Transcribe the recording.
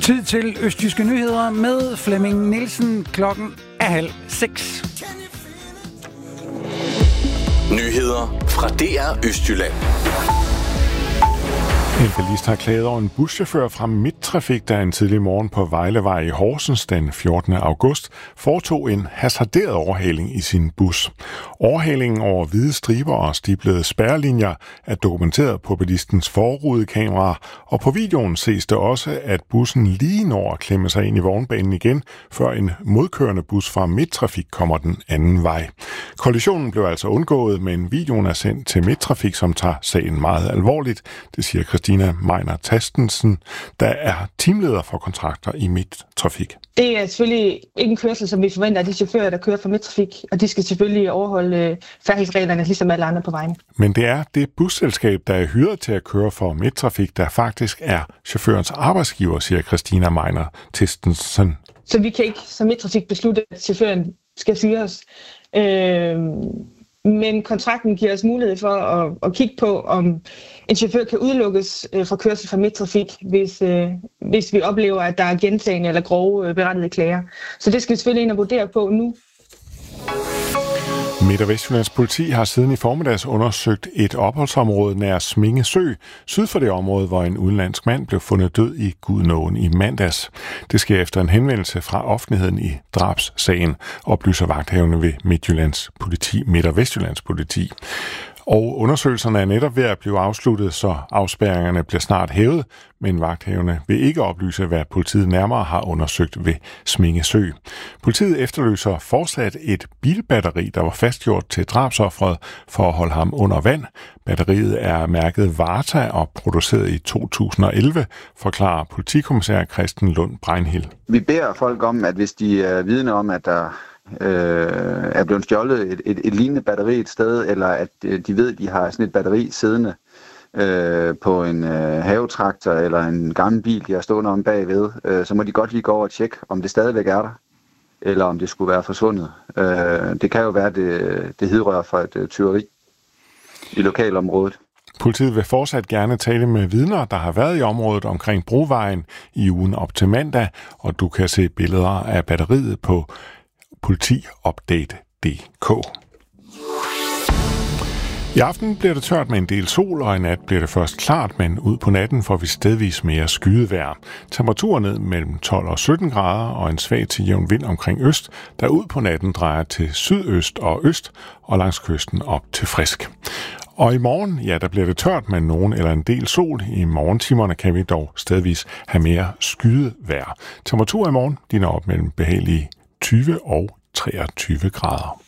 Tid til Østjyske Nyheder med Flemming Nielsen. Klokken er 5:30. Nyheder fra DR Østjylland. En bilist har klaget over en buschauffør fra Midttrafik, der en tidlig morgen på Vejlevej i Horsens den 14. august foretog en hasarderet overhaling i sin bus. Overhalingen over hvide striber og stiplede spærrelinjer er dokumenteret på bilistens forrudekamera, og på videoen ses det også, at bussen lige når at klemme sig ind i vognbanen igen, før en modkørende bus fra Midttrafik kommer den anden vej. Kollisionen blev altså undgået, men videoen er sendt til Midttrafik, som tager sagen meget alvorligt. Det siger Christina Meiner Tastensen, der er teamleder for kontrakter i Midttrafik. Det er selvfølgelig ikke en kørsel, som vi forventer af de chauffører, der kører for Midttrafik, og de skal selvfølgelig overholde færdselsreglerne, ligesom alle andre på vejen. Men det er det busselskab, der er hyret til at køre for Midttrafik, der faktisk er chaufførens arbejdsgiver, siger Christina Meiner Tastensen. Så vi kan ikke som Midttrafik beslutte, at chaufføren skal fyres. Men kontrakten giver os mulighed for at kigge på, om en chauffør kan udelukkes fra kørsel fra Midttrafik, hvis vi oplever, at der er gentagne eller grove berettigede klager. Så det skal vi selvfølgelig ind og vurdere på nu. Midt- og Vestjyllands politi har siden i formiddags undersøgt et opholdsområde nær Sminge Sø, syd for det område, hvor en udenlandsk mand blev fundet død i Gudnåen i mandags. Det sker efter en henvendelse fra offentligheden i drabssagen, oplyser vagthavende ved Midt- og Vestjyllands politi. Og undersøgelserne er netop ved at blive afsluttet, så afspærringerne bliver snart hævet, men vagthavende vil ikke oplyse, hvad politiet nærmere har undersøgt ved Sminge Sø. Politiet efterlyser fortsat et bilbatteri, der var fastgjort til drabsofferet for at holde ham under vand. Batteriet er mærket Varta og produceret i 2011, forklarer politikommissær Christen Lund Breinhild. Vi beder folk om, at hvis de er vidne om, at der er blevet stjålet et lignende batteri et sted, eller at de ved, at de har sådan et batteri siddende på en havetraktor eller en gammel bil, de har stående om bagved, så må de godt lige gå over og tjekke, om det stadigvæk er der, eller om det skulle være forsvundet. Det kan jo være, at det hidrører fra et tyveri i lokalområdet. Politiet vil fortsat gerne tale med vidner, der har været i området omkring Brovejen i ugen op til mandag, og du kan se billeder af batteriet på politiupdate.dk. I aften bliver det tørt med en del sol, og i nat bliver det først klart, men ud på natten får vi stedvis mere skydevejr. Temperaturen ned mellem 12 og 17 grader og en svag til jævn vind omkring øst, der ud på natten drejer til sydøst og øst og langs kysten op til frisk. Og i morgen, ja, der bliver det tørt med nogen eller en del sol. I morgentimerne kan vi dog stedvis have mere skydevejr. Temperaturen i morgen, de når op mellem behagelige 20 og 23 grader.